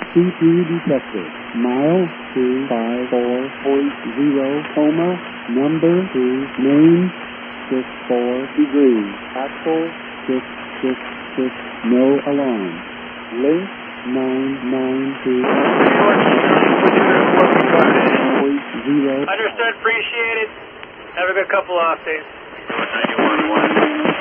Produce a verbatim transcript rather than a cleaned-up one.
C P detected. Mile two five four point zero, coma, number two, name six four degrees, axle six six six, no alarm. Link nine nine two point zero. Understood, appreciate it. Have a good couple off days. ninety-one one.